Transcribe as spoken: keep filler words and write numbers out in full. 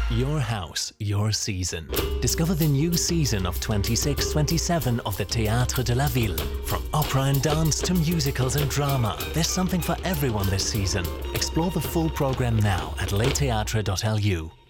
Your house, your season. Discover the new season of twenty-six twenty-seven of the Théâtre de la Ville. From opera and dance to musicals and drama, there's something for everyone this season. Explore the full programme now at les theatres dot l u.